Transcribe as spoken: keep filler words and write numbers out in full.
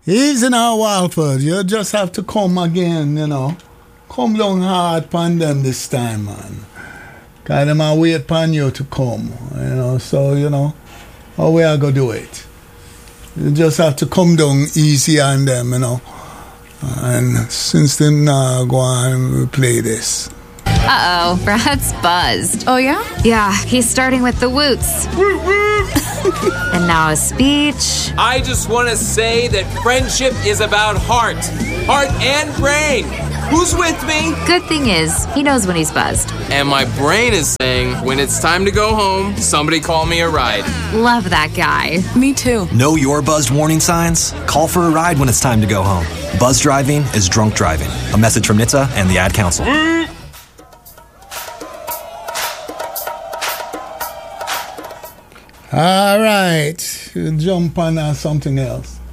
Easy now, Walford. You just have to come again, you know. Come down hard upon them this time, man. Because them are wait upon you to come, you know. So, you know, how we are going to do it? You just have to come down easy on them, you know. And since then, now go on and play this. Uh-oh, Brad's buzzed. Oh, yeah? Yeah, he's starting with the woots. And now a speech. I just want to say that friendship is about heart. Heart and brain. Who's with me? Good thing is, he knows when he's buzzed. And my brain is saying, when it's time to go home, somebody call me a ride. Love that guy. Me too. Know your buzzed warning signs? Call for a ride when it's time to go home. Buzz driving is drunk driving. A message from N H T S A and the Ad Council. All right. You jump on uh, something else.